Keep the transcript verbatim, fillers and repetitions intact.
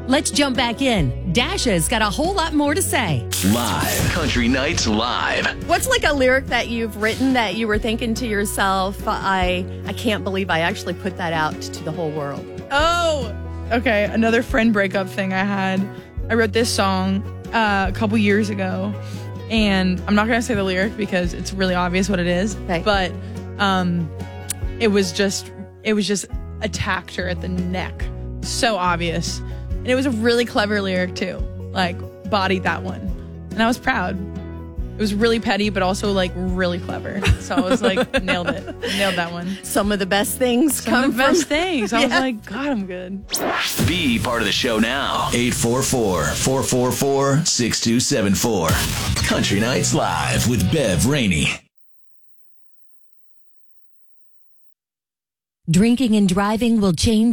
Let's jump back in. Dasha's got a whole lot more to say. Live. Country Nights Live. What's like a lyric that you've written that you were thinking to yourself, I I can't believe I actually put that out to the whole world? Oh, okay. Another friend breakup thing I had. I wrote this song uh, a couple years ago, and I'm not going to say the lyric because it's really obvious what it is. Okay. But um, it was just, it was just attacked her at the neck. So obvious. And it was a really clever lyric too. Like, bodied that one. And I was proud. It was really petty, but also like really clever. So I was like, nailed it. Nailed that one. Some of the best things Some come of the best from things. I was Yeah. like, God, I'm good. Be part of the show now. eight four four, four four four, six two seven four. Country Nights Live with Bev Rainey. Drinking and driving will change